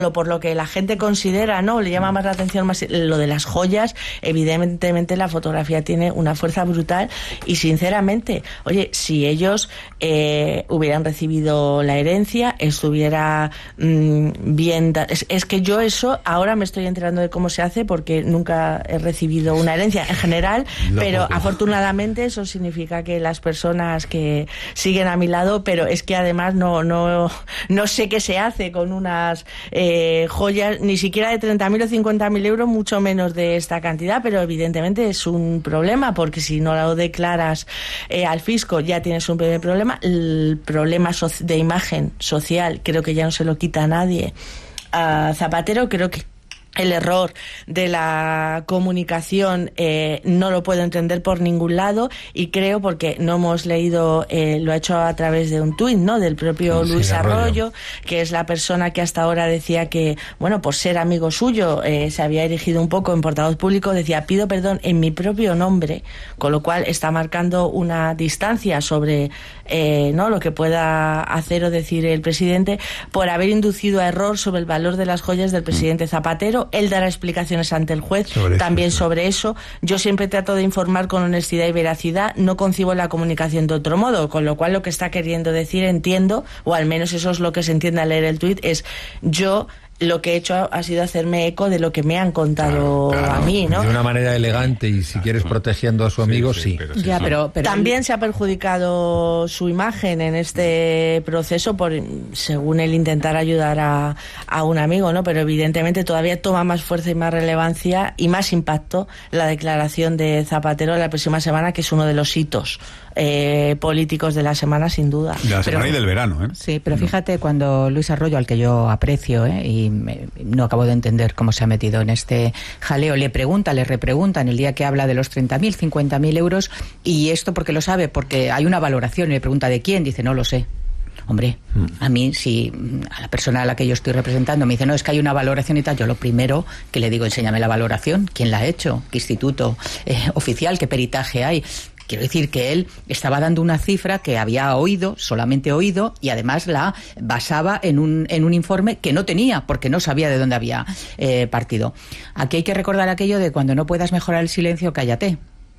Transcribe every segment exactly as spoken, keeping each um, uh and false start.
por lo que la gente considera, ¿no? Le llama más la atención más lo de las joyas. Evidentemente la fotografía tiene una fuerza brutal y sinceramente, oye, si ellos eh, hubieran recibido la herencia, estuviera mmm, bien... Da- es, es que yo eso ahora me estoy enterando de cómo se hace porque nunca he recibido una herencia en general, no, pero no. Afortunadamente eso significa que las personas que siguen a mi lado, pero es que además no, no, no sé qué se hace con unas... Eh, Eh, joyas, ni siquiera de treinta mil o cincuenta mil euros, mucho menos de esta cantidad, pero evidentemente es un problema, porque si no lo declaras eh, al fisco ya tienes un primer problema. El problema so- de imagen social creo que ya no se lo quita a nadie. A Zapatero creo que el error de la comunicación eh, no lo puedo entender por ningún lado y creo porque no hemos leído, eh, lo ha hecho a través de un tuit, ¿no? Del propio sí, Luis Arroyo, Arroyo, que es la persona que hasta ahora decía que, bueno, por ser amigo suyo eh, se había erigido un poco en portavoz público, decía pido perdón en mi propio nombre, con lo cual está marcando una distancia sobre eh, no lo que pueda hacer o decir el presidente por haber inducido a error sobre el valor de las joyas del presidente Zapatero. Él dará explicaciones ante el juez sobre también eso, sobre eso. Yo siempre trato de informar con honestidad y veracidad, no concibo la comunicación de otro modo, con lo cual lo que está queriendo decir, entiendo, o al menos eso es lo que se entiende al leer el tuit, es yo lo que he hecho ha sido hacerme eco de lo que me han contado claro, claro, a mí, ¿no? De una manera elegante y si quieres protegiendo a su amigo, sí. sí. sí. Pero, ya, pero, pero también él... se ha perjudicado su imagen en este proceso por, según él, intentar ayudar a, a un amigo, ¿no? Pero evidentemente todavía toma más fuerza y más relevancia y más impacto la declaración de Zapatero la próxima semana, que es uno de los hitos eh, políticos de la semana, sin duda. De la semana pero, y del verano, ¿eh? Sí, pero fíjate, cuando Luis Arroyo, al que yo aprecio, ¿eh? y no acabo de entender cómo se ha metido en este jaleo, le pregunta, le repregunta en el día que habla de los treinta mil, cincuenta mil euros, y esto porque lo sabe, porque hay una valoración, y le pregunta ¿de quién? Dice, no lo sé. Hombre, a mí, si a la persona a la que yo estoy representando me dice, no, es que hay una valoración y tal, yo lo primero que le digo, enséñame la valoración, ¿quién la ha hecho? ¿Qué instituto eh, oficial? ¿Qué peritaje hay? Quiero decir que él estaba dando una cifra que había oído, solamente oído, y además la basaba en un, en un informe que no tenía, porque no sabía de dónde había eh, partido. Aquí hay que recordar aquello de cuando no puedas mejorar el silencio, cállate.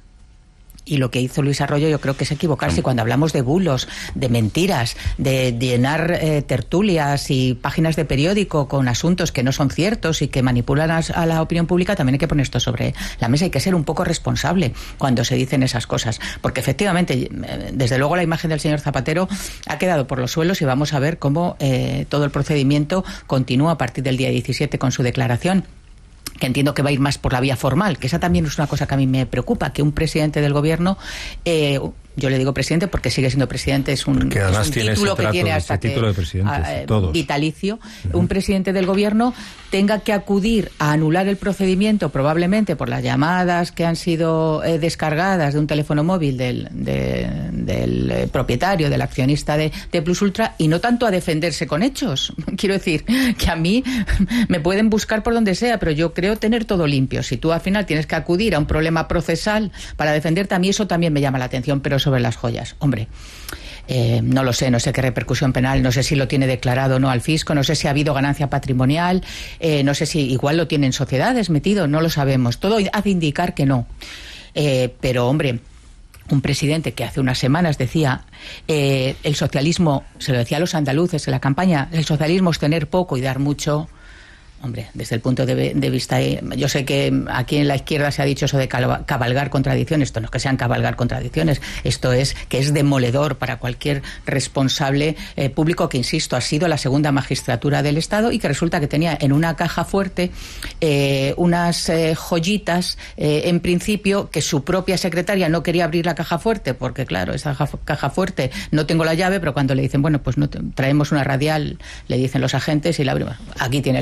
Y lo que hizo Luis Arroyo yo creo que es equivocarse cuando hablamos de bulos, de mentiras, de, de llenar eh, tertulias y páginas de periódico con asuntos que no son ciertos y que manipulan a, a la opinión pública. También hay que poner esto sobre la mesa. Hay que ser un poco responsable cuando se dicen esas cosas, porque efectivamente, desde luego la imagen del señor Zapatero ha quedado por los suelos y vamos a ver cómo eh, todo el procedimiento continúa a partir del día diecisiete con su declaración, que entiendo que va a ir más por la vía formal, que esa también es una cosa que a mí me preocupa, que un presidente del gobierno, eh, yo le digo presidente porque sigue siendo presidente, es un, es un tiene título que trato, tiene hasta que, título de presidente, a, todos. vitalicio, uh-huh. Un presidente del gobierno tenga que acudir a anular el procedimiento probablemente por las llamadas que han sido eh, descargadas de un teléfono móvil del, de, del eh, propietario, del accionista de, de Plus Ultra, y no tanto a defenderse con hechos. Quiero decir que a mí me pueden buscar por donde sea, pero yo creo tener todo limpio. Si tú al final tienes que acudir a un problema procesal para defenderte, a mí eso también me llama la atención, pero sobre las joyas, hombre, eh, no lo sé, no sé qué repercusión penal, no sé si lo tiene declarado o no al fisco, no sé si ha habido ganancia patrimonial, eh, no sé si igual lo tienen sociedades metido, no lo sabemos, todo hace indicar que no, eh, pero hombre, un presidente que hace unas semanas decía eh, el socialismo, se lo decía a los andaluces en la campaña, el socialismo es tener poco y dar mucho. Hombre, desde el punto de, de vista, yo sé que aquí en la izquierda se ha dicho eso de cabalgar contradicciones. Esto no es que sean cabalgar contradicciones, esto es que es demoledor para cualquier responsable eh, público que, insisto, ha sido la segunda magistratura del Estado y que resulta que tenía en una caja fuerte eh, unas eh, joyitas, eh, en principio, que su propia secretaria no quería abrir la caja fuerte, porque claro, esa caja fuerte no tengo la llave, pero cuando le dicen, bueno, pues no te, traemos una radial, le dicen los agentes y la abrimos. Aquí tiene la llave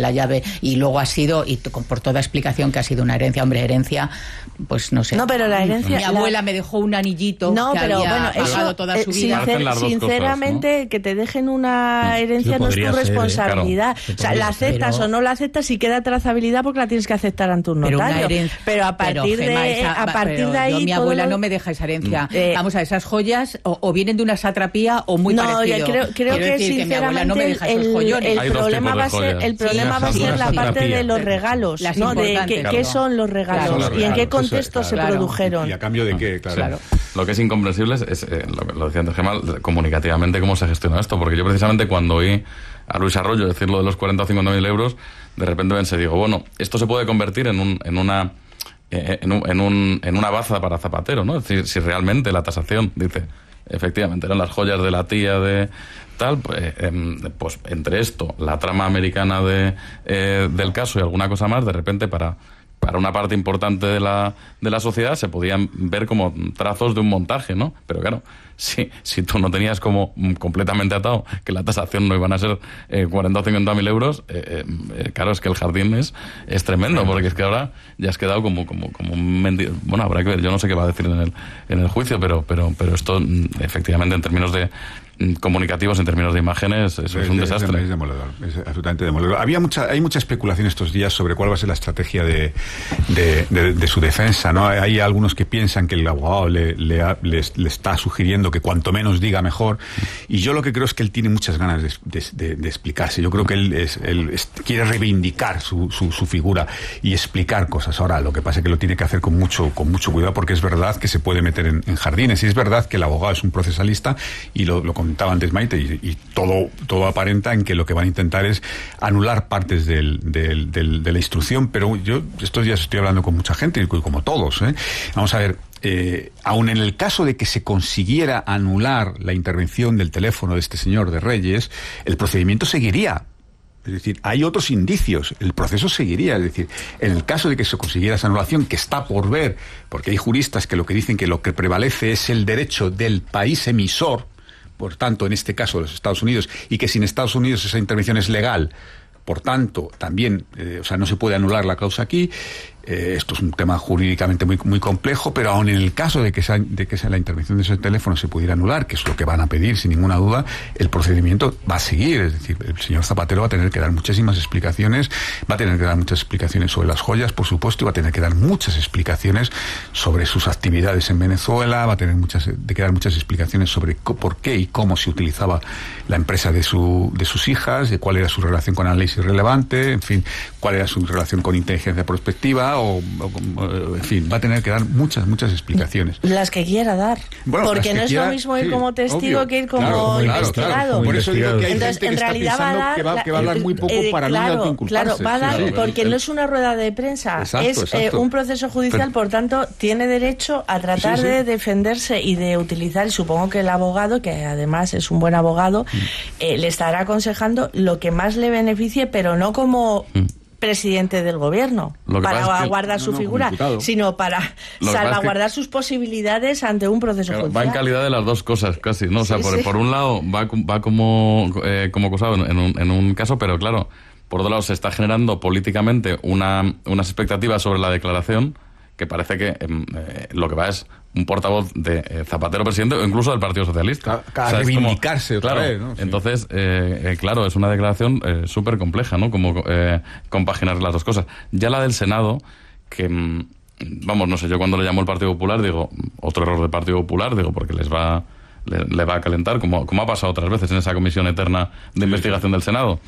y luego ha sido, y por toda explicación que ha sido una herencia, hombre, herencia, pues no sé. No, pero la herencia... Mi abuela la... me dejó un anillito no, que pero, había bueno, pagado eso, toda su eh, vida. Sincer, sinceramente, cosas, ¿no? Que te dejen una herencia no es tu responsabilidad. Ser, ¿eh? Claro, o sea, la aceptas pero... o no la aceptas y queda trazabilidad porque la tienes que aceptar ante un notario. Pero, herencia, pero a partir pero, Gemma, de esa, a partir de ahí... Yo, mi abuela lo... no me deja esa herencia. Eh, Vamos a esas joyas o, o vienen de una satrapía o muy no, parecido. No, creo, creo que decir, sinceramente que no me deja esos el, el problema va a ser, el problema sí, va a ser la parte de los regalos, las ¿no? De qué, claro. qué son los regalos claro, y en qué contexto se claro. produjeron. Y a cambio de qué, claro. claro. Lo que es incomprensible es, es eh, lo, lo decía antes Gemma, comunicativamente cómo se gestiona esto, porque yo precisamente cuando oí a Luis Arroyo decir lo de los cuarenta o cincuenta mil euros, de repente pensé, digo, bueno, esto se puede convertir en un, en una eh, en, un, en, un, en una baza para Zapatero, ¿no? Es decir, si realmente la tasación dice, efectivamente, eran las joyas de la tía de tal, pues, eh, pues entre esto, la trama americana de, eh, del caso y alguna cosa más, de repente para... para una parte importante de la, de la sociedad se podían ver como trazos de un montaje, ¿no? Pero claro, si, si tú no tenías como completamente atado que la tasación no iban a ser eh, cuarenta o cincuenta mil euros, eh, eh, claro, es que el jardín es, es tremendo, porque es que ahora ya has quedado como, como, como un mentiroso. Bueno, habrá que ver, yo no sé qué va a decir en el, en el juicio, pero, pero, pero esto, efectivamente, en términos de comunicativos, en términos de imágenes, es, es un es, desastre. Es, es demoledor, es absolutamente demoledor. Había mucha, hay mucha especulación estos días sobre cuál va a ser la estrategia de, de, de, de su defensa, ¿no? Hay algunos que piensan que el abogado le, le, le, le está sugiriendo que cuanto menos diga mejor, y yo lo que creo es que él tiene muchas ganas de, de, de, de explicarse. Yo creo que él, es, él es, quiere reivindicar su, su, su figura y explicar cosas. Ahora, lo que pasa es que lo tiene que hacer con mucho, con mucho cuidado, porque es verdad que se puede meter en, en jardines, y es verdad que el abogado es un procesalista, y lo, lo comentaba antes Maite, y, y todo, todo aparenta en que lo que van a intentar es anular partes del, del, del, de la instrucción, pero yo estos días estoy hablando con mucha gente, y como todos, ¿eh? Vamos a ver, eh, aun en el caso de que se consiguiera anular la intervención del teléfono de este señor de Reyes, el procedimiento seguiría. Es decir, hay otros indicios, el proceso seguiría. Es decir, en el caso de que se consiguiera esa anulación, que está por ver, porque hay juristas que lo que dicen que lo que prevalece es el derecho del país emisor, por tanto, en este caso, los Estados Unidos, y que sin Estados Unidos esa intervención es legal, por tanto, también, eh, o sea, no se puede anular la causa aquí. Eh, esto es un tema jurídicamente muy muy complejo, pero aun en el caso de que, esa, de que esa, la intervención de ese teléfono se pudiera anular, que es lo que van a pedir sin ninguna duda, el procedimiento va a seguir. Es decir, el señor Zapatero va a tener que dar muchísimas explicaciones, va a tener que dar muchas explicaciones sobre las joyas, por supuesto, y va a tener que dar muchas explicaciones sobre sus actividades en Venezuela, va a tener muchas, de que dar muchas explicaciones sobre co- por qué y cómo se utilizaba la empresa de, su, de sus hijas, de cuál era su relación con análisis relevante, en fin, cuál era su relación con inteligencia prospectiva, O, o, en fin, va a tener que dar muchas, muchas explicaciones. Las que quiera dar. Bueno, porque no es quiera, lo mismo ir sí, como testigo obvio, que ir como claro, investigado. Claro, claro. Por eso digo que hay Entonces, gente que en está realidad pensando va a dar, que, va, que va a hablar muy poco eh, para claro, no inculparse. Claro, va a dar, sí, sí. porque no es una rueda de prensa, Exacto, es exacto. Eh, un proceso judicial, Pero, por tanto, tiene derecho a tratar sí, sí. de defenderse y de utilizar, y supongo que el abogado, que además es un buen abogado, mm. eh, le estará aconsejando lo que más le beneficie, pero no como... Mm. presidente del gobierno para salvaguardar es que, su no, no, figura, sino para salvaguardar es que, sus posibilidades ante un proceso claro, judicial. Va en calidad de las dos cosas casi, ¿no? O sea, sí, por, sí. por un lado va, va como, eh, como acusado en un, en un caso, pero claro, por otro lado se está generando políticamente una, unas expectativas sobre la declaración que parece que eh, lo que va es un portavoz de eh, Zapatero presidente o incluso del Partido Socialista. A, a o sea, reivindicarse como, otra claro, vez, ¿no? Sí. Entonces, eh, eh, claro, es una declaración eh, súper compleja, ¿no? Como eh, compaginar las dos cosas. Ya la del Senado, que, vamos, no sé, yo cuando le llamo el Partido Popular, digo, otro error del Partido Popular, digo, porque les va le, le va a calentar, como, como ha pasado otras veces en esa comisión eterna de investigación del Senado.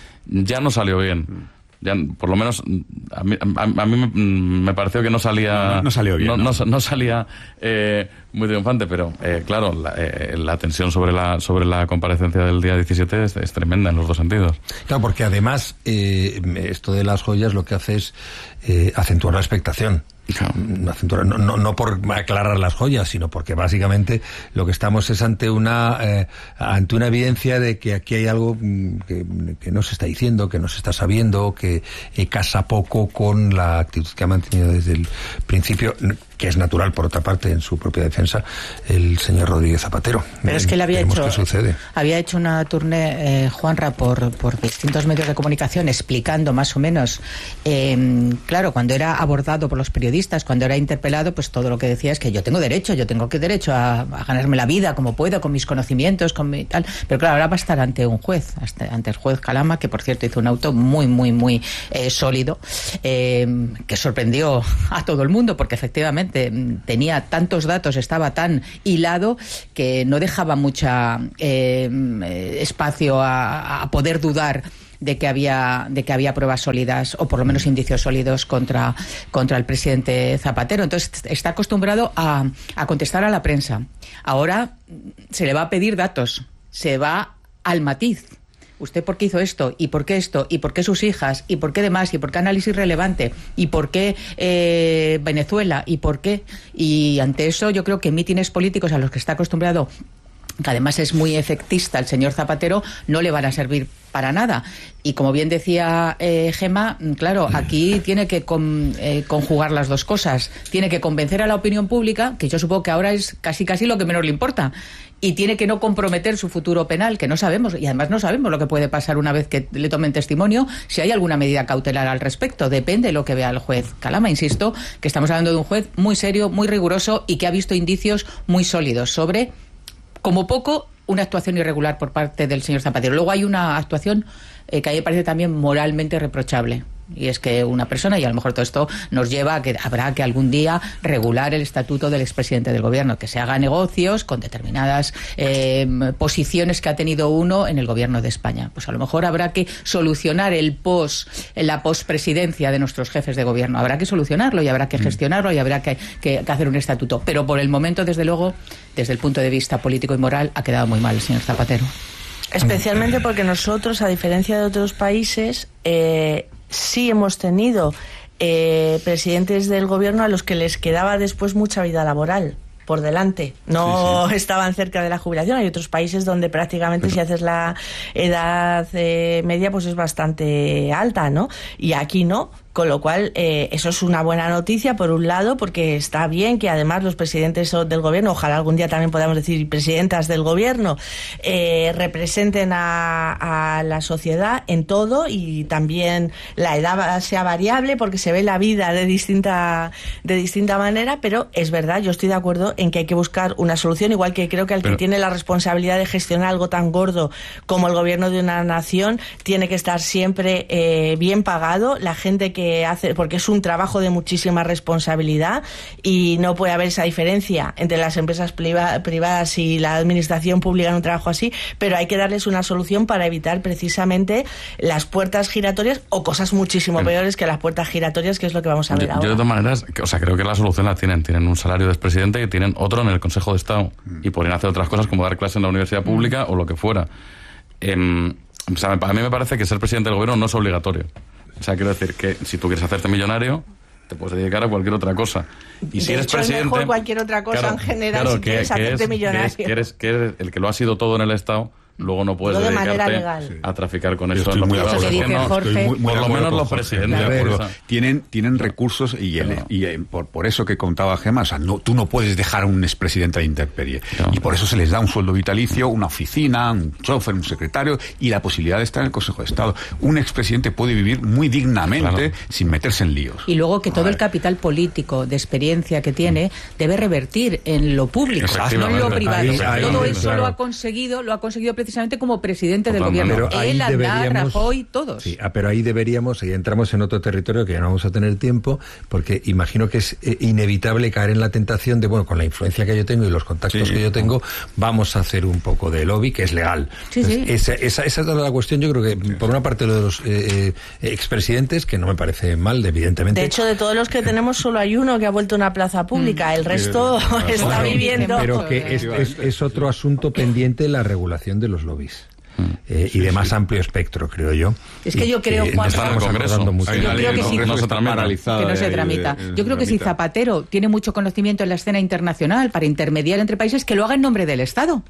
Ya no salió bien. Ya, por lo menos a mí, a, a mí me, me pareció que no salía no, no, no salió bien no, no, no, no salía eh, muy triunfante, pero eh, claro la, eh, la tensión sobre la sobre la comparecencia del día diecisiete es, es tremenda en los dos sentidos. Claro, porque además eh, esto de las joyas lo que hace es eh, acentuar la expectación. No, no, no por aclarar las joyas, sino porque básicamente lo que estamos es ante una eh, ante una evidencia de que aquí hay algo que, que no se está diciendo, que no se está sabiendo, que eh, casa poco con la actitud que ha mantenido desde el principio. que es natural, por otra parte, en su propia defensa, el señor Rodríguez Zapatero. Pero es que él había hecho, qué sucede. había hecho una tournée, eh, Juanra, por, por distintos medios de comunicación, explicando más o menos, eh, claro, cuando era abordado por los periodistas, cuando era interpelado, pues todo lo que decía es que yo tengo derecho, yo tengo que derecho a, a ganarme la vida como puedo, con mis conocimientos, con mi tal. Pero claro, ahora va a estar ante un juez, ante el juez Calama, que por cierto hizo un auto muy, muy, muy eh, sólido, eh, que sorprendió a todo el mundo, porque efectivamente tenía tantos datos, estaba tan hilado que no dejaba mucha eh, espacio a, a poder dudar de que había de que había pruebas sólidas o por lo menos indicios sólidos contra, contra el presidente Zapatero. Entonces está acostumbrado a, a contestar a la prensa. Ahora se le va a pedir datos, se va al matiz. ¿Usted por qué hizo esto? ¿Y por qué esto? ¿Y por qué sus hijas? ¿Y por qué demás? ¿Y por qué análisis relevante? ¿Y por qué eh, Venezuela? ¿Y por qué? Y ante eso yo creo que mítines políticos a los que está acostumbrado, que además es muy efectista el señor Zapatero, no le van a servir para nada. Y como bien decía eh, Gema, claro, aquí tiene que con, eh, conjugar las dos cosas. Tiene que convencer a la opinión pública, que yo supongo que ahora es casi casi lo que menos le importa, y tiene que no comprometer su futuro penal, que no sabemos, y además no sabemos lo que puede pasar una vez que le tomen testimonio, si hay alguna medida cautelar al respecto. Depende de lo que vea el juez Calama. Insisto que estamos hablando de un juez muy serio, muy riguroso y que ha visto indicios muy sólidos sobre, como poco, una actuación irregular por parte del señor Zapatero. Luego hay una actuación eh, que a mí me parece también moralmente reprochable. Y es que una persona, y a lo mejor todo esto nos lleva a que habrá que algún día regular el estatuto del expresidente del gobierno, que se haga negocios con determinadas eh, posiciones que ha tenido uno en el gobierno de España. Pues a lo mejor habrá que solucionar el pos, la pospresidencia de nuestros jefes de gobierno. Habrá que solucionarlo y habrá que gestionarlo y habrá que, que, que hacer un estatuto. Pero por el momento, desde luego, desde el punto de vista político y moral, ha quedado muy mal el señor Zapatero. Especialmente porque nosotros, a diferencia de otros países, eh, sí hemos tenido eh, presidentes del gobierno a los que les quedaba después mucha vida laboral por delante, no sí, sí. estaban cerca de la jubilación. Hay otros países donde prácticamente Pero... si haces la edad eh, media pues es bastante alta, ¿no? Y aquí no. Con lo cual, eh, eso es una buena noticia, por un lado, porque está bien que además los presidentes del gobierno, ojalá algún día también podamos decir presidentas del gobierno, eh, representen a, a la sociedad en todo, y también la edad sea variable porque se ve la vida de distinta, de distinta manera. Pero es verdad, yo estoy de acuerdo en que hay que buscar una solución, igual que creo que el pero... que tiene la responsabilidad de gestionar algo tan gordo como el gobierno de una nación tiene que estar siempre eh, bien pagado. La gente que hace, porque es un trabajo de muchísima responsabilidad y no puede haber esa diferencia entre las empresas priva, privadas y la administración pública en un trabajo así, pero hay que darles una solución para evitar precisamente las puertas giratorias o cosas muchísimo pero, peores que las puertas giratorias, que es lo que vamos a ver yo, ahora. Yo de todas maneras, o sea, creo que la solución la tienen. Tienen un salario de expresidente y tienen otro en el Consejo de Estado y podrían hacer otras cosas como dar clases en la universidad pública o lo que fuera. Eh, o sea, a mí me parece que ser presidente del gobierno no es obligatorio. O sea, quiero decir que si tú quieres hacerte millonario, te puedes dedicar a cualquier otra cosa. Y si de eres hecho, presidente, es mejor cualquier otra cosa claro, en general, claro, si que, quieres que hacerte es, millonario. Que eres, que, eres, que eres el que lo ha sido todo en el Estado, luego no puedes de dedicarte a traficar con esto en los privados. Por lo menos los presidentes. Claro. Tienen, tienen recursos y, el, claro. y el, por, por eso que contaba Gema, o sea, no, tú no puedes dejar a un expresidente a la intemperie. Claro. Y por eso se les da un sueldo vitalicio, una oficina, un chofer, un secretario y la posibilidad de estar en el Consejo de Estado. Un expresidente puede vivir muy dignamente claro. sin meterse en líos. Y luego que todo el capital político de experiencia que tiene debe revertir en lo público, no en lo privado. Ahí, ahí, todo eso claro. lo ha conseguido, lo ha conseguido precisamente como presidente del gobierno. Pero Él, Aznar, Rajoy, todos. Sí, ah, pero ahí deberíamos, y entramos en otro territorio que ya no vamos a tener tiempo, porque imagino que es eh, inevitable caer en la tentación de, bueno, con la influencia que yo tengo y los contactos sí, que yo tengo, vamos a hacer un poco de lobby, que es legal. Sí, Entonces, sí. Esa, esa, esa es la cuestión. Yo creo que, por una parte, lo de los eh, eh, expresidentes, que no me parece mal, evidentemente. De hecho, de todos los que tenemos, solo hay uno que ha vuelto a una plaza pública. El resto sí, está bueno, viviendo. Pero que es, es, es otro asunto pendiente, la regulación de los lobbies. Eh, sí, y de más sí. amplio espectro, creo yo. Es que yo creo, Juan, está en el Congreso. Mucho. Yo creo que no, sí, no se tramita. Que no se tramita. Yo creo que si Zapatero tiene mucho conocimiento en la escena internacional para intermediar entre países, que lo haga en nombre del Estado.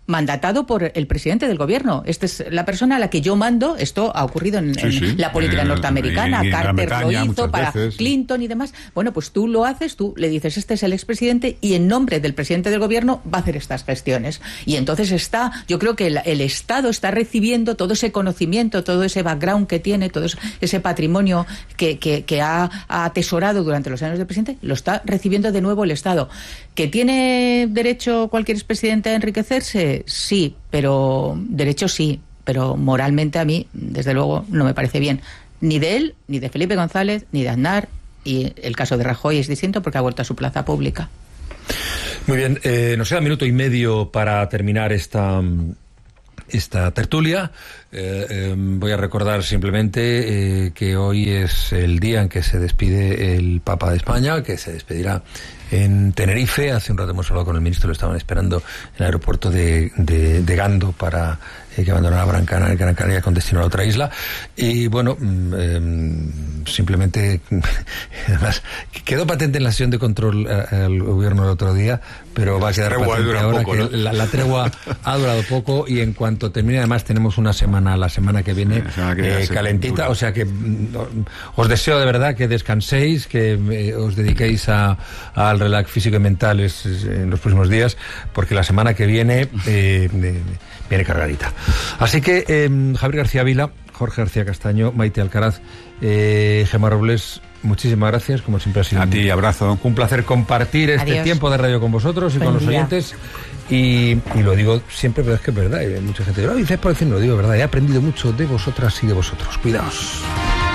mandatado por el presidente del gobierno. Esta es la persona a la que yo mando. Esto ha ocurrido en, Sí, en sí. la política En- norteamericana. en- en Gran Carter lo Bretaña hizo muchas para veces. Clinton y demás. Bueno, pues tú lo haces, tú le dices, este es el expresidente y en nombre del presidente del gobierno va a hacer estas gestiones. Y entonces está, yo creo que el, el Estado está recibiendo todo ese conocimiento, todo ese background que tiene, todo ese patrimonio que, que, que ha, ha atesorado durante los años de presidente, lo está recibiendo de nuevo el Estado. ¿Que tiene derecho cualquier expresidente a enriquecerse? Sí, pero derecho sí, pero moralmente a mí, desde luego, no me parece bien. Ni de él, ni de Felipe González, ni de Aznar, y el caso de Rajoy es distinto porque ha vuelto a su plaza pública. Muy bien, eh, nos queda minuto y medio para terminar esta, esta tertulia. Eh, eh, voy a recordar simplemente eh, que hoy es el día en que se despide el Papa de España, que se despedirá en Tenerife. Hace un rato hemos hablado con el ministro, lo estaban esperando en el aeropuerto de, de, de Gando para eh, que abandonara Gran Canaria, Gran Canaria con destino a otra isla. Y bueno, eh, simplemente, además, quedó patente en la sesión de control al gobierno el otro día, pero va a quedar tregua patente dura ahora poco, que ¿no? la, la tregua ha durado poco y en cuanto termine, además tenemos una semana, la semana que viene, La semana que viene eh, se calentita, dura. o sea que mm, os deseo de verdad que descanséis, que eh, os dediquéis a, al relax físico y mental es, es, en los próximos días, porque la semana que viene eh, eh, viene cargadita. Así que eh, Javier García Vila, Jorge García Castaño, Maite Alcaraz, eh, Gemma Robles, muchísimas gracias, como siempre ha sido A un, ti, abrazo. un placer compartir este Adiós. tiempo de radio con vosotros y Buen con los día. oyentes. Y, y lo digo siempre, pero es que es verdad. Y hay mucha gente que lo dice por decir, no lo digo, es verdad. He aprendido mucho de vosotras y de vosotros. Cuidaos.